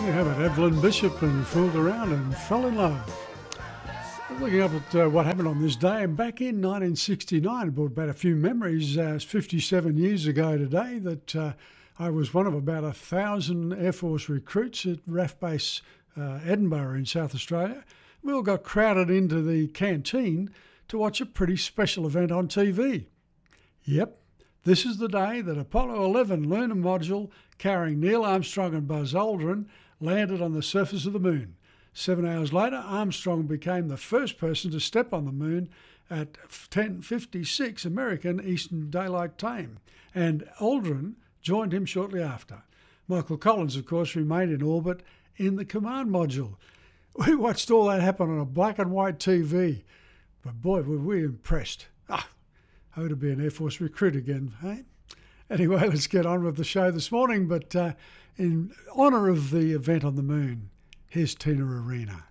You have it, Evelyn Bishop, and fooled around and fell in love. Looking up at what happened on this day, and back in 1969, it brought back a few memories. 57 years ago today that I was one of about 1,000 Air Force recruits at RAF Base Edinburgh in South Australia. We all got crowded into the canteen to watch a pretty special event on TV. Yep, this is the day that Apollo 11 lunar module carrying Neil Armstrong and Buzz Aldrin landed on the surface of the moon. 7 hours later, Armstrong became the first person to step on the moon at 10:56 American Eastern Daylight Time, and Aldrin joined him shortly after. Michael Collins, of course, remained in orbit in the command module. We watched all that happen on a black and white TV, but boy, were we impressed. I hope to be an Air Force recruit again, hey? Anyway, let's get on with the show this morning, but in honour of the event on the moon, here's Tina Arena.